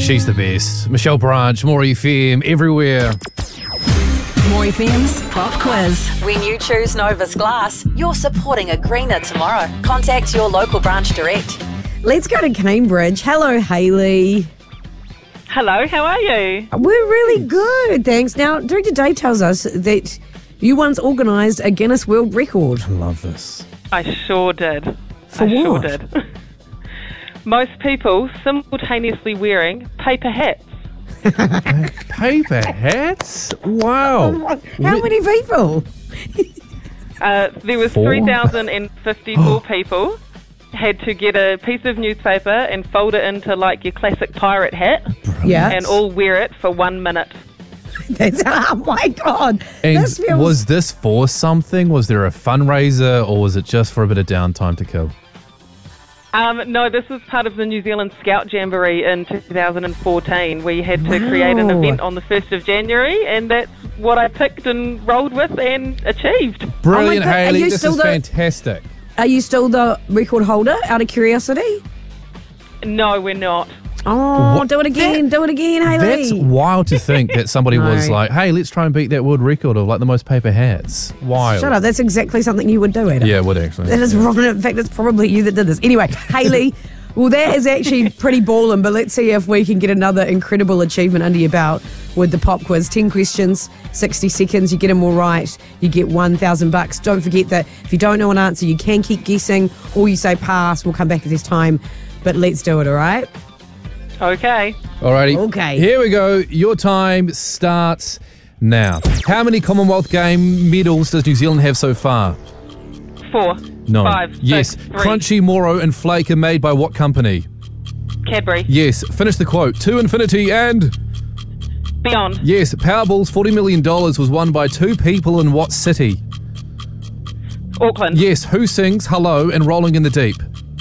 She's the best. Michelle Branch, More FM, everywhere. More FM's Pop Quiz. When you choose Novus Glass, you're supporting a greener tomorrow. Contact your local branch direct. Let's go to Cambridge. Hello, Hayley. Hello, how are you? We're really good, thanks. Now, Director Dave tells us that you once organised a Guinness World Record. I love this. I sure did. For Sure what? did. Most people simultaneously wearing paper hats. Paper hats? Wow. How many people? There was 3,054 people had to get a piece of newspaper and fold it into like your classic pirate hat Yeah. and all wear it for 1 minute. Oh, my God. And This feels... was this for something? Was there a fundraiser or was it just for a bit of downtime to kill? No, this was part of the New Zealand Scout Jamboree in 2014. We had to create an event on the 1st of January, and that's what I picked and rolled with and achieved. Brilliant, God, are Hayley. you This still is the- fantastic. Are you still the record holder, out of curiosity? No, we're not. Oh, What? do it again, Hayley. That's wild to think that somebody was No. like, hey, let's try and beat that world record of like the most paper hats. Wild. Shut up, that's exactly something you would do, Adam. Yeah, it would actually. That is wrong. In fact, it's probably you that did this. Anyway, Hayley, well, that is actually pretty ballin', but let's see if we can get another incredible achievement under your belt with the pop quiz. 10 questions, 60 seconds. You get them all right, you get $1,000. Don't forget that if you don't know an answer, you can keep guessing, or you say pass. We'll come back at this time, but let's do it, all right? Okay. Alrighty. Okay. Here we go. Your time starts now. How many Commonwealth Game medals does New Zealand have so far? 4. No. 5. Yes. 6, 3. Crunchy, Moro, and Flake are made by what company? Cadbury. Yes. Finish the quote. To infinity and... Beyond. Yes. Powerball's $40 million was won by 2 people in what city? Auckland. Yes. Who sings Hello and Rolling in the Deep?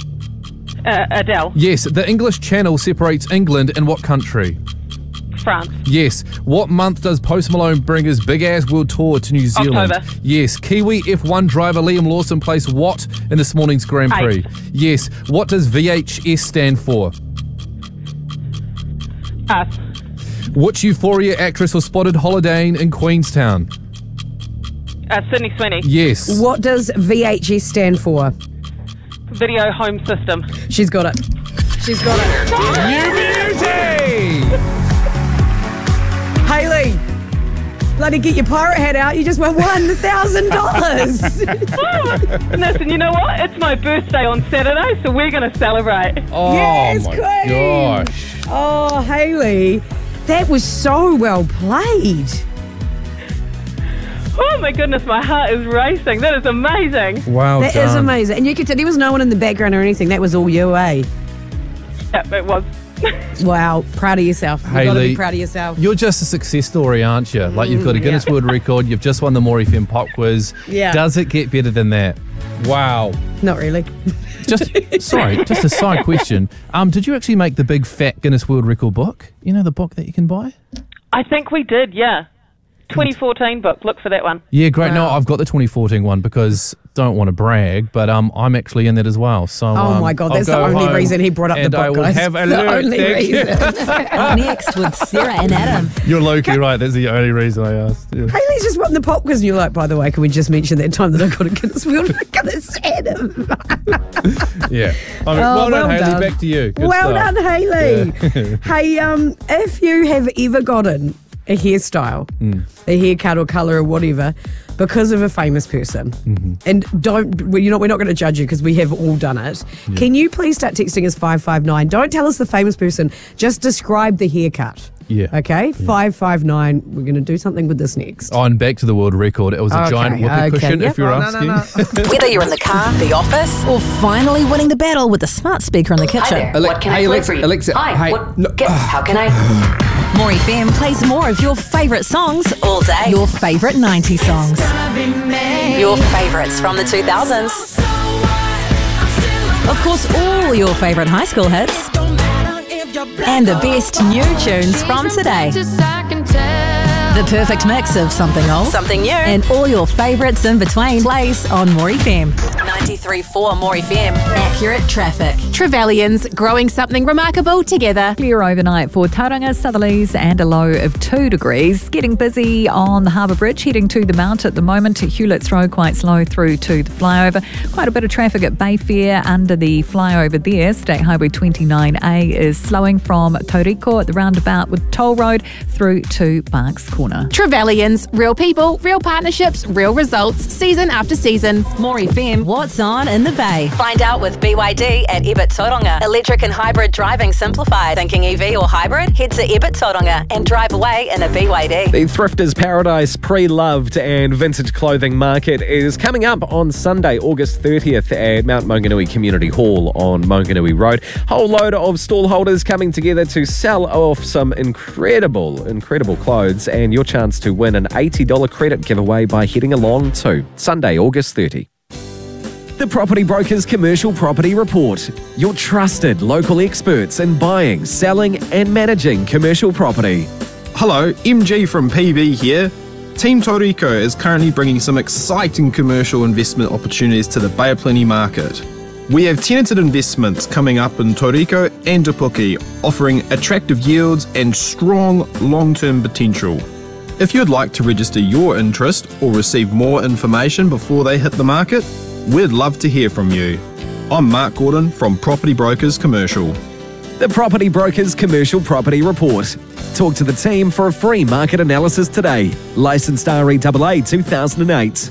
Adele. Yes. The English Channel separates England and what country? France. Yes. What month does Post Malone bring his big-ass world tour to New Zealand? October. Yes. Kiwi F1 driver Liam Lawson placed what in this morning's Grand Prix? 8. Yes. What does VHS stand for? Us. Which Euphoria actress was spotted holidaying in Queenstown? Sydney Sweeney. Yes. What does VHS stand for? Video home system. She's got it. She's got it. New beauty! Hayley, bloody get your pirate hat out. You just won $1,000. Listen, you know what? It's my birthday on Saturday, so we're going to celebrate. Oh Yes, my Queen! gosh. Oh, Hayley, that was so well played. Oh my goodness, my heart is racing. That is amazing. Wow, That is amazing. And you could tell there was no one in the background or anything. That was all you, eh? Yep, it was. Wow, proud of yourself. You've got to Hayley, be proud of yourself. You're just a success story, aren't you? Like you've got a Guinness World Record, you've just won the More FM Pop Quiz. Yeah. Does it get better than that? Wow. Not really. Just a side question. Did you actually make the big fat Guinness World Record book? You know the book that you can buy? I think we did, yeah. 2014 book. Look for that one. Yeah, great. No, Wow. I've got the 2014 one because don't want to brag, but I'm actually in that as well. So Oh my God, I'll that's the go only home reason he brought up the and book, I will guys. have a the look. only Thank you. reason. Next with Sarah and Adam. You're low-key right. That's the only reason I asked. Yeah. Hayley's just won the pop quiz, and you're like, by the way, can we just mention that time that I got a Guinness World Record? That's Adam. Yeah. Oh, well done, Hayley. done. Back to you. Good well stuff. done, Hayley. Hey, if you have ever gotten a hairstyle, a haircut or colour or whatever, because of a famous person, and we're not going to judge you because we have all done it. Can you please start texting us 559? Don't tell us the famous person, just describe the haircut. Yeah. Okay, 559. We're going to do something with this next. Oh, and back to the world record. It was a giant whoopee cushion, Yep. if you're Oh, asking. No. Whether you're in the car, the office, or finally winning the battle with a smart speaker in the kitchen. What can I play for you? Alexa, Hi. hey, What, no, how can I? More FM plays more of your favourite songs all day. Your favourite 90s songs. Your favourites from the 2000s. Of course, all your favourite high school hits. And the best new tunes from today. The perfect mix of something old, something new, and all your favourites in between plays on More FM. 93.4 More FM. Accurate traffic. Trevelyan's growing something remarkable together. Clear overnight for Tauranga, southerlies and a low of 2 degrees. Getting busy on the Harbour Bridge, heading to the Mount at the moment. Hewlett's Road quite slow through to the flyover. Quite a bit of traffic at Bayfair under the flyover there. State Highway 29A is slowing from Tauriko at the roundabout with Toll Road through to Barks Corner. Trevelyan's, real people, real partnerships, real results, season after season. More FM, what's on in the Bay? Find out with BYD at Ebert Tauranga. Electric and hybrid driving simplified. Thinking EV or hybrid? Head to Ebert Tauranga and drive away in a BYD. The Thrifters Paradise Pre-Loved and Vintage Clothing Market is coming up on Sunday, August 30th at Mount Maunganui Community Hall on Maunganui Road. Whole load of stall holders coming together to sell off some incredible clothes, and your chance to win an $80 credit giveaway by heading along to Sunday, August 30. The Property Brokers Commercial Property Report. Your trusted local experts in buying, selling and managing commercial property. Hello, MG from PB here. Team Tauriko is currently bringing some exciting commercial investment opportunities to the Bay of Plenty market. We have tenanted investments coming up in Tauriko and Te Puke, offering attractive yields and strong long-term potential. If you'd like to register your interest or receive more information before they hit the market, we'd love to hear from you. I'm Mark Gordon from Property Brokers Commercial. The Property Brokers Commercial Property Report. Talk to the team for a free market analysis today. Licensed REAA 2008.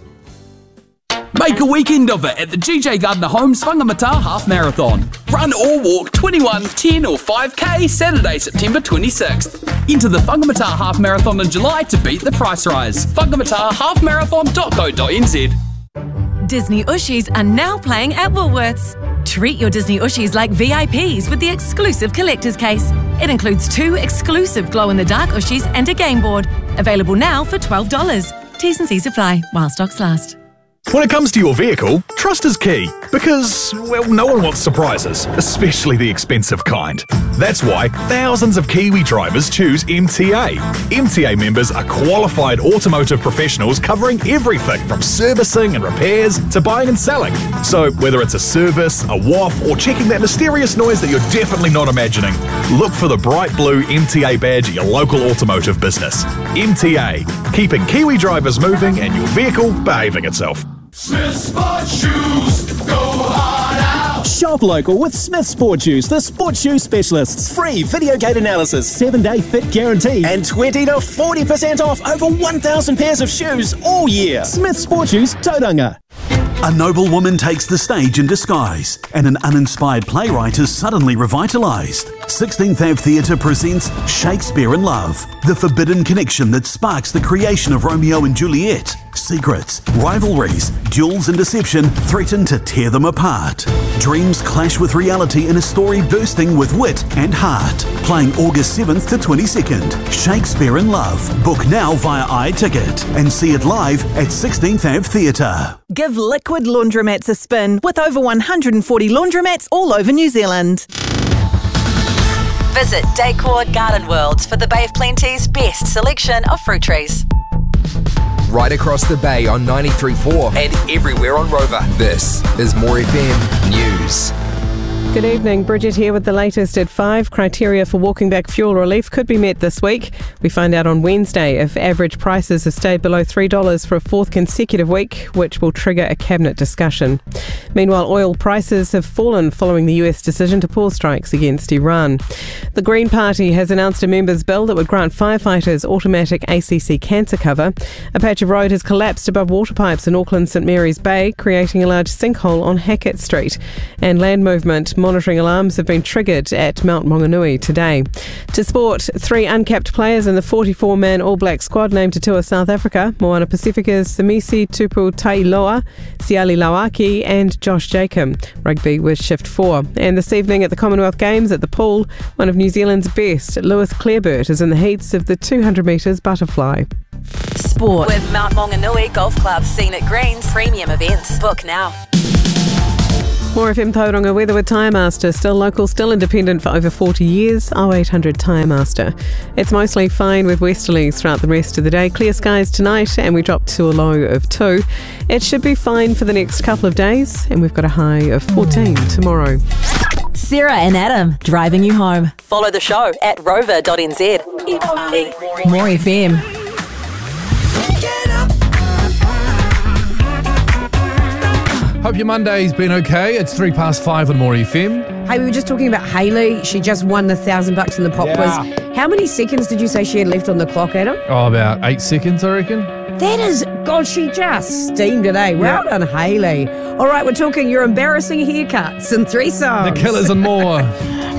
Make a weekend of it at the GJ Gardner Homes Whangamata Half Marathon. Run or walk 21, 10 or 5k Saturday, September 26th. Enter the Whangamata Half Marathon in July to beat the price rise. whangamatarhalfmarathon.co.nz. Disney Ushies are now playing at Woolworths. Treat your Disney Ushies like VIPs with the exclusive collector's case. It includes 2 exclusive glow-in-the-dark Ushies and a game board. Available now for $12. T's and C's apply while stocks last. When it comes to your vehicle, trust is key because, well, no one wants surprises, especially the expensive kind. That's why thousands of Kiwi drivers choose MTA. MTA members are qualified automotive professionals covering everything from servicing and repairs to buying and selling. So whether it's a service, a WAF, or checking that mysterious noise that you're definitely not imagining, look for the bright blue MTA badge at your local automotive business. MTA, keeping Kiwi drivers moving and your vehicle behaving itself. Smith Sport Shoes, go hard out. Shop local with Smith Sport Shoes, the sport shoe specialists. Free video gate analysis, 7-day fit guarantee, and 20 to 40% off over 1,000 pairs of shoes all year. Smith Sport Shoes, Tauranga. A noble woman takes the stage in disguise, and an uninspired playwright is suddenly revitalised. 16th Ave Theatre presents Shakespeare in Love, the forbidden connection that sparks the creation of Romeo and Juliet. Secrets, rivalries, duels and deception threaten to tear them apart. Dreams clash with reality in a story bursting with wit and heart. Playing August 7th to 22nd, Shakespeare in Love. Book now via iTicket and see it live at 16th Ave Theatre. Give Liquid Laundromats a spin with over 140 laundromats all over New Zealand. Visit Decor Garden Worlds for the Bay of Plenty's best selection of fruit trees. Right across the bay on 93.4 and everywhere on Rover. This is More FM News. Good evening, Bridget here with the latest at 5. Criteria for walking back fuel relief could be met this week. We find out on Wednesday if average prices have stayed below $3 for a 4th consecutive week, which will trigger a cabinet discussion. Meanwhile, oil prices have fallen following the US decision to pause strikes against Iran. The Green Party has announced a members' bill that would grant firefighters automatic ACC cancer cover. A patch of road has collapsed above water pipes in Auckland St Mary's Bay, creating a large sinkhole on Hackett Street. And land movement monitoring alarms have been triggered at Mount Maunganui today. To sport, 3 uncapped players in the 44-man All Black squad named to tour South Africa. Moana Pacifica's Samisi Tupu Tailoa, Siali Lauaki and Josh Jacob. Rugby was shift 4. And this evening at the Commonwealth Games at the pool, one of New Zealand's best, Lewis Clareburt, is in the heats of the 200 metres butterfly. Sport with Mount Maunganui Golf Club Scenic Greens Premium Events. Book now. More FM Tauranga weather with Tyre Master. Still local, still independent for over 40 years. 0800 Tyre Master. It's mostly fine with westerlies throughout the rest of the day. Clear skies tonight and we drop to a low of 2. It should be fine for the next couple of days and we've got a high of 14 tomorrow. Sarah and Adam, driving you home. Follow the show at rover.nz. More FM. Hope your Monday's been okay. It's 5:03 on More FM. Hey, we were just talking about Hayley. She just won the $1,000 in the pop quiz. How many seconds did you say she had left on the clock, Adam? Oh, about 8 seconds, I reckon. That is, God, she just steamed it, eh? Well done, Hayley. All right, we're talking your embarrassing haircuts in 3 songs. The Killers and more.